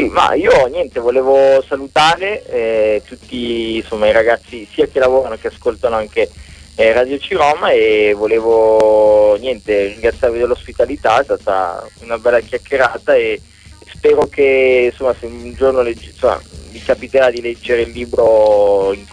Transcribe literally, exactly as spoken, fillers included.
ma io niente, volevo salutare eh, tutti insomma i ragazzi sia che lavorano che ascoltano anche eh, Radio Ciroma, e volevo niente ringraziarvi dell'ospitalità, è stata una bella chiacchierata e spero che insomma se un giorno legge, insomma, mi capiterà di leggere il libro in